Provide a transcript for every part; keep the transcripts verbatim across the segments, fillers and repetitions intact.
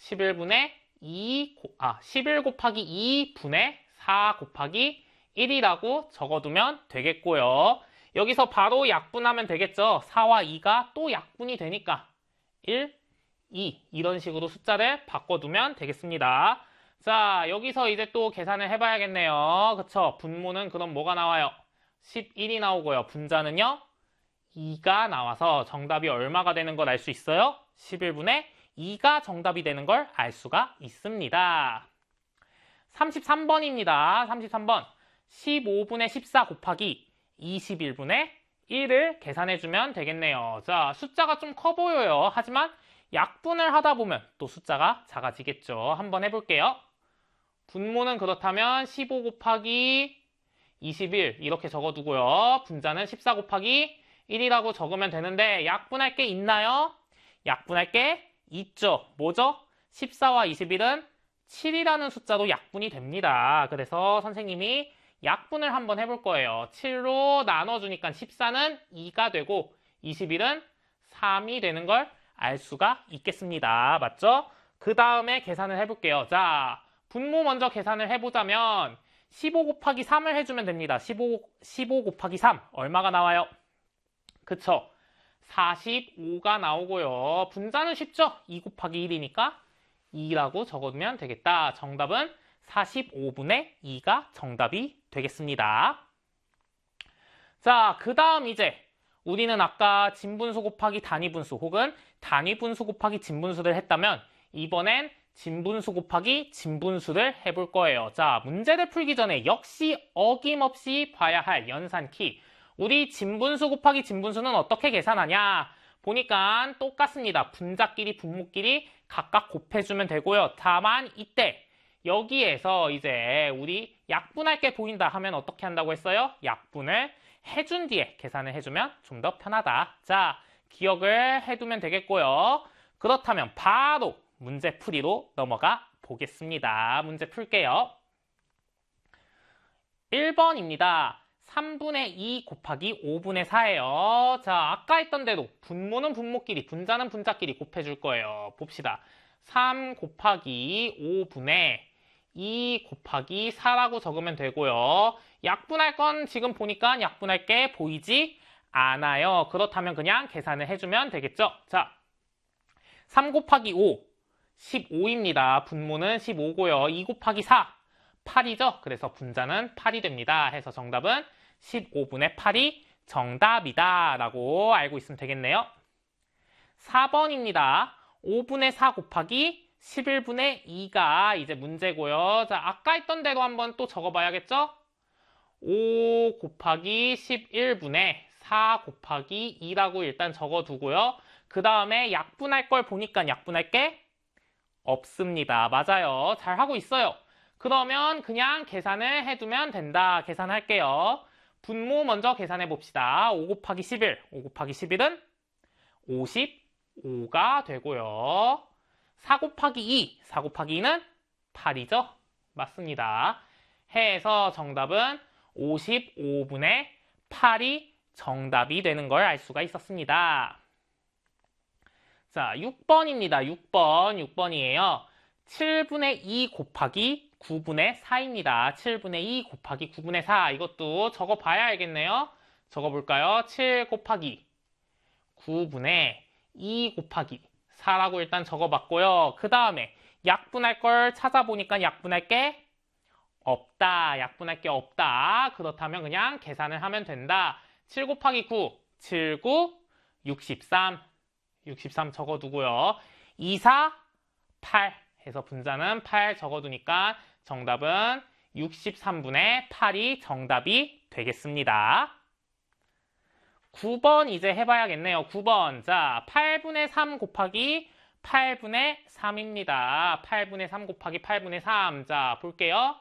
십일분의 이, 아, 십일 곱하기 이분의 사 곱하기 일이라고 적어두면 되겠고요. 여기서 바로 약분하면 되겠죠. 사와 이가 또 약분이 되니까 일, 이 이런 식으로 숫자를 바꿔두면 되겠습니다. 자, 여기서 이제 또 계산을 해봐야겠네요. 그쵸? 분모는 그럼 뭐가 나와요? 십일이 나오고요. 분자는요? 이가 나와서 정답이 얼마가 되는 걸 알 수 있어요? 십일분의 이가 정답이 되는 걸 알 수가 있습니다. 삼십삼번입니다. 삼십삼번. 십오분의 십사 곱하기 이십일분의 일을 계산해주면 되겠네요. 자, 숫자가 좀 커 보여요. 하지만 약분을 하다 보면 또 숫자가 작아지겠죠. 한번 해볼게요. 분모는 그렇다면 십오 곱하기 이십일 이렇게 적어두고요. 분자는 십사 곱하기 일이라고 적으면 되는데 약분할 게 있나요? 약분할 게 있죠. 뭐죠? 십사와 이십일은 칠이라는 숫자로 약분이 됩니다. 그래서 선생님이 약분을 한번 해볼 거예요. 칠로 나눠주니까 십사는 이가 되고 이십일은 삼이 되는 걸 알 수가 있겠습니다. 맞죠? 그 다음에 계산을 해볼게요. 자, 분모 먼저 계산을 해보자면 십오 곱하기 삼을 해주면 됩니다. 십오, 십오 곱하기 삼 얼마가 나와요? 그쵸? 사십오가 나오고요. 분자는 쉽죠? 이 곱하기 일이니까 이라고 적어두면 되겠다. 정답은 사십오분의 이가 정답이 되겠습니다. 자, 그 다음 이제 우리는 아까 진분수 곱하기 단위분수 혹은 단위분수 곱하기 진분수를 했다면 이번엔 진분수 곱하기 진분수를 해볼 거예요. 자, 문제를 풀기 전에 역시 어김없이 봐야 할 연산키. 우리 진분수 곱하기 진분수는 어떻게 계산하냐? 보니까 똑같습니다. 분자끼리 분모끼리 각각 곱해주면 되고요. 다만 이때 여기에서 이제 우리 약분할 게 보인다 하면 어떻게 한다고 했어요? 약분을 해준 뒤에 계산을 해주면 좀 더 편하다. 자, 기억을 해두면 되겠고요. 그렇다면 바로 문제 풀이로 넘어가 보겠습니다. 문제 풀게요. 일 번입니다. 삼분의 이 곱하기 오분의 사예요. 자, 아까 했던 대로 분모는 분모끼리, 분자는 분자끼리 곱해줄 거예요. 봅시다. 삼 곱하기 오분의 이 곱하기 사라고 적으면 되고요. 약분할 건 지금 보니까 약분할 게 보이지 않아요. 그렇다면 그냥 계산을 해주면 되겠죠. 자, 삼 곱하기 오, 십오입니다. 분모는 십오고요. 이 곱하기 사, 팔이죠. 그래서 분자는 팔이 됩니다. 해서 정답은 십오분의 팔이 정답이다 라고 알고 있으면 되겠네요. 사 번입니다. 오분의 사 곱하기 십일분의 이가 이제 문제고요. 자, 아까 했던 대로 한번 또 적어봐야겠죠? 오 곱하기 십일분의 사 곱하기 이라고 일단 적어두고요. 그 다음에 약분할 걸 보니까 약분할 게 없습니다. 맞아요. 잘하고 있어요. 그러면 그냥 계산을 해두면 된다. 계산할게요. 분모 먼저 계산해 봅시다. 오 곱하기 십일, 오 곱하기 십일은 오십오가 되고요. 사 곱하기 이, 사 곱하기 이는 팔이죠? 맞습니다. 해서 정답은 오십오분의 팔이 정답이 되는 걸 알 수가 있었습니다. 자, 육 번입니다. 육 번, 육 번이에요. 칠분의 이 곱하기 구분의 사입니다. 칠분의 이 곱하기 구분의 사. 이것도 적어봐야 알겠네요. 적어볼까요? 칠 곱하기 구분의 이 곱하기 사라고 일단 적어봤고요. 그 다음에 약분할 걸 찾아보니까 약분할 게 없다. 약분할 게 없다. 그렇다면 그냥 계산을 하면 된다. 칠 곱하기 구, 칠, 구, 육십삼. 육십삼 적어두고요. 이, 사, 팔 해서 분자는 팔 적어두니까 정답은 육십삼분의 팔이 정답이 되겠습니다. 구 번 이제 해봐야겠네요. 구 번. 자, 팔분의 삼 곱하기 팔분의 삼입니다. 팔분의 삼 곱하기 팔분의 삼. 자, 볼게요.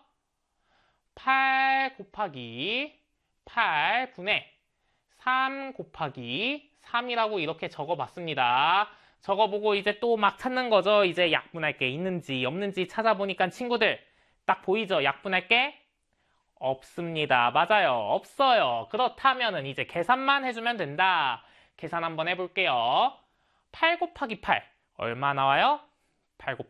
팔 곱하기 팔분의 삼 곱하기 삼이라고 이렇게 적어봤습니다. 적어보고 이제 또 막 찾는 거죠. 이제 약분할 게 있는지 없는지 찾아보니까 친구들 딱 보이죠? 약분할 게 없습니다. 맞아요. 없어요. 그렇다면은 이제 계산만 해주면 된다. 계산 한번 해볼게요. 팔 곱하기 팔 얼마 나와요? 팔 곱하기